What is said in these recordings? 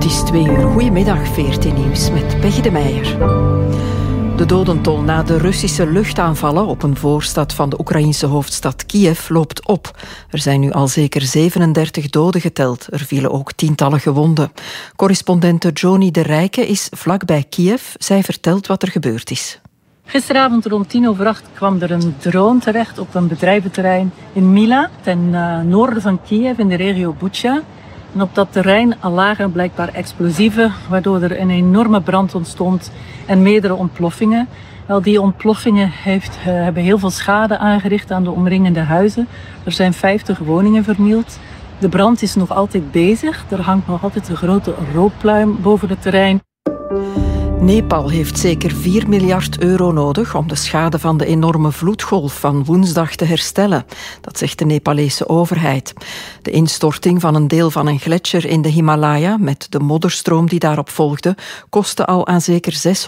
Het is 2:00. Goedemiddag, VRT Nieuws met Peggy de Meijer. De dodental na de Russische luchtaanvallen op een voorstad van de Oekraïnse hoofdstad Kiev loopt op. Er zijn nu al zeker 37 doden geteld. Er vielen ook tientallen gewonden. Correspondente Joni de Rijke is vlakbij Kiev. Zij vertelt wat er gebeurd is. Gisteravond rond 7:50 kwam er een drone terecht op een bedrijventerrein in Mila, ten noorden van Kiev in de regio Bucha. En op dat terrein lagen blijkbaar explosieven, waardoor er een enorme brand ontstond en meerdere ontploffingen. Wel, die ontploffingen hebben heel veel schade aangericht aan de omringende huizen. Er zijn 50 woningen vernield. De brand is nog altijd bezig. Er hangt nog altijd een grote rookpluim boven het terrein. Nepal heeft zeker 4 miljard euro nodig om de schade van de enorme vloedgolf van woensdag te herstellen. Dat zegt de Nepalese overheid. De instorting van een deel van een gletsjer in de Himalaya, met de modderstroom die daarop volgde, kostte al aan zeker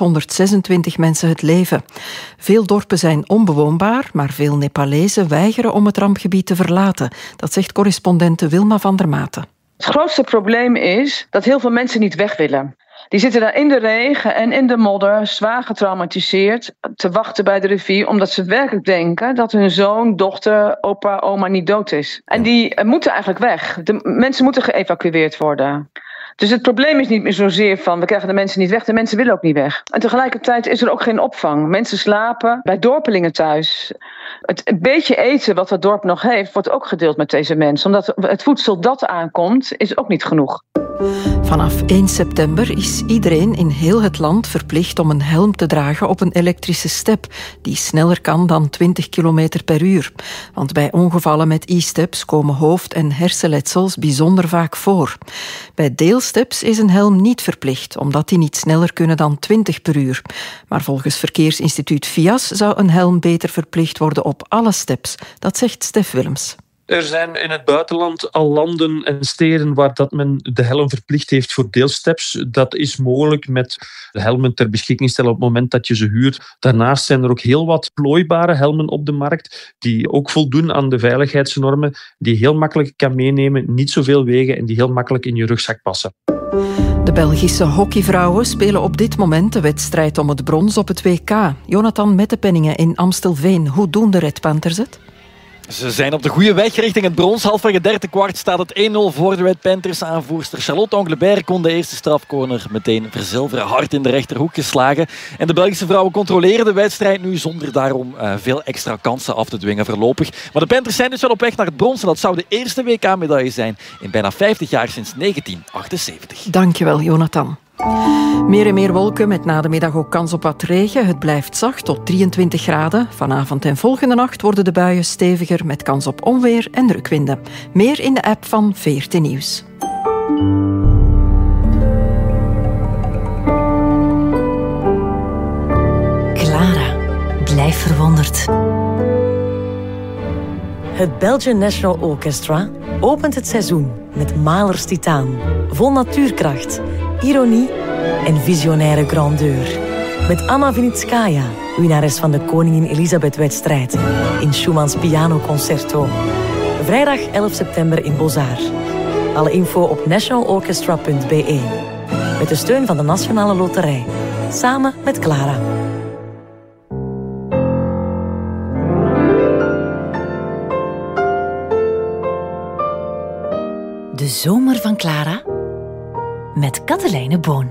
626 mensen het leven. Veel dorpen zijn onbewoonbaar, maar veel Nepalezen weigeren om het rampgebied te verlaten. Dat zegt correspondente Wilma van der Maten. Het grootste probleem is dat heel veel mensen niet weg willen. Die zitten daar in de regen en in de modder, zwaar getraumatiseerd, te wachten bij de rivier, omdat ze werkelijk denken dat hun zoon, dochter, opa, oma niet dood is. En die moeten eigenlijk weg. De mensen moeten geëvacueerd worden. Dus het probleem is niet meer zozeer van we krijgen de mensen niet weg, de mensen willen ook niet weg. En tegelijkertijd is er ook geen opvang. Mensen slapen bij dorpelingen thuis. Het beetje eten wat het dorp nog heeft, wordt ook gedeeld met deze mensen. Omdat het voedsel dat aankomt, is ook niet genoeg. Vanaf 1 september is iedereen in heel het land verplicht om een helm te dragen op een elektrische step die sneller kan dan 20 km per uur. Want bij ongevallen met e-steps komen hoofd- en hersenletsels bijzonder vaak voor. Bij deelsteps is een helm niet verplicht, omdat die niet sneller kunnen dan 20 per uur. Maar volgens Verkeersinstituut Fias zou een helm beter verplicht worden op alle steps. Dat zegt Stef Willems. Er zijn in het buitenland al landen en steden waar dat men de helm verplicht heeft voor deelsteps. Dat is mogelijk met de helmen ter beschikking stellen op het moment dat je ze huurt. Daarnaast zijn er ook heel wat plooibare helmen op de markt die ook voldoen aan de veiligheidsnormen, die je heel makkelijk kan meenemen, niet zoveel wegen en die heel makkelijk in je rugzak passen. De Belgische hockeyvrouwen spelen op dit moment de wedstrijd om het brons op het WK. Jonathan Mettepenningen in Amstelveen. Hoe doen de Red Panthers het? Ze zijn op de goede weg richting het brons. Halverwege derde kwart staat het 1-0 voor de Red Panthers. Aanvoerster Charlotte Anglebert kon de eerste strafcorner meteen verzilveren. Hard in de rechterhoek geslagen. En de Belgische vrouwen controleren de wedstrijd nu zonder daarom veel extra kansen af te dwingen voorlopig. Maar de Panthers zijn dus wel op weg naar het brons. En dat zou de eerste WK-medaille zijn in bijna 50 jaar sinds 1978. Dankjewel, Jonathan. Meer en meer wolken met na de middag ook kans op wat regen. Het blijft zacht tot 23 graden. Vanavond en volgende nacht worden de buien steviger met kans op onweer en rukwinden. Meer in de app van VRT Nieuws. Clara, blijf verwonderd. Het Belgian National Orchestra opent het seizoen met Mahlers Titaan. Vol natuurkracht, ironie en visionaire grandeur. Met Anna Vinitskaya, winnares van de Koningin Elisabeth-wedstrijd, in Schumanns pianoconcerto. Vrijdag 11 september in Beaux-Arts. Alle info op nationalorchestra.be. Met de steun van de Nationale Loterij. Samen met Clara. De zomer van Clara met Katelijne Boon.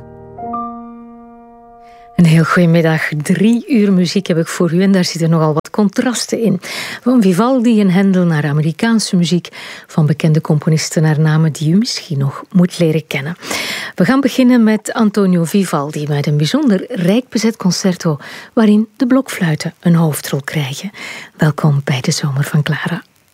Een heel goedemiddag. 3 uur muziek heb ik voor u en daar zitten nogal wat contrasten in. Van Vivaldi en Händel naar Amerikaanse muziek, van bekende componisten naar namen die u misschien nog moet leren kennen. We gaan beginnen met Antonio Vivaldi met een bijzonder rijk bezet concerto waarin de blokfluiten een hoofdrol krijgen. Welkom bij de zomer van Clara.